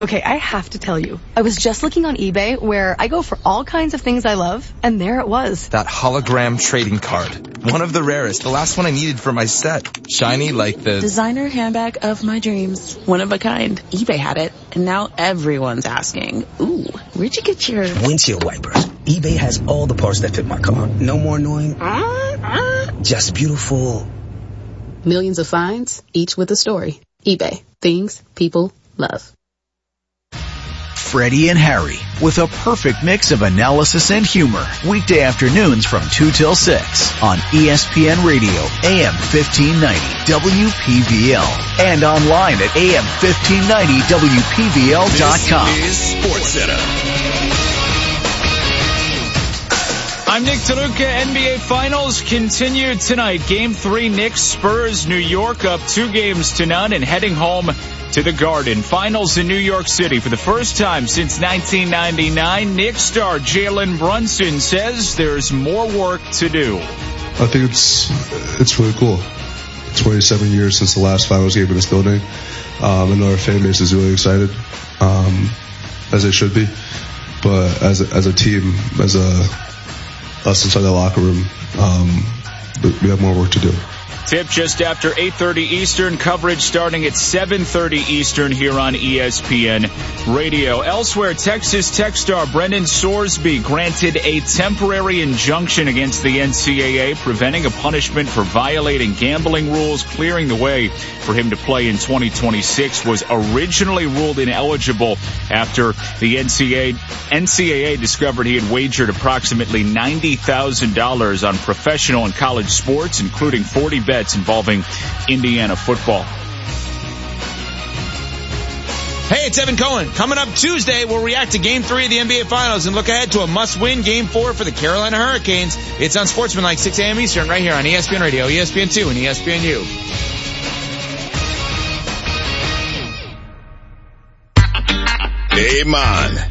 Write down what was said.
Okay, I have to tell you, I was just looking on eBay where I go for all kinds of things I love, and there it was. That hologram trading card. One of the rarest, the last one I needed for my set. Shiny like the designer handbag of my dreams. One of a kind. eBay had it, and now everyone's asking, ooh, where'd you get your windshield wipers? eBay has all the parts that fit my car. No more annoying, just beautiful. Millions of finds, each with a story. eBay. Things people love. Freddie and Harry, with a perfect mix of analysis and humor. Weekday afternoons from 2 till 6 on ESPN Radio, AM 1590, WPVL. And online at AM1590WPVL.com. This is SportsCenter. I'm Nick DeLuca. NBA Finals continue tonight. Game 3, Knicks, Spurs, New York up 2-0 and heading home to the Garden. Finals in New York City for the first time since 1999. Knicks star Jalen Brunson says there's more work to do. I think it's really cool. 27 years since the last Finals game in this building. I know our fan base is really excited, as they should be. But as a team, us inside the locker room, we have more work to do. Tip just after 8:30 Eastern. Coverage starting at 7:30 Eastern here on ESPN Radio. Elsewhere, Texas Tech star Brendan Sorsby granted a temporary injunction against the NCAA, preventing a punishment for violating gambling rules, clearing the way for him to play in 2026. Was originally ruled ineligible after the NCAA discovered he had wagered approximately $90,000 on professional and college sports, including 40 bets involving Indiana football. Hey, it's Evan Cohen. Coming up Tuesday, we'll react to Game 3 of the NBA Finals and look ahead to a must-win Game 4 for the Carolina Hurricanes. It's on Sportsmanlike, 6 a.m. Eastern, right here on ESPN Radio, ESPN2, and ESPNU. Hey, man.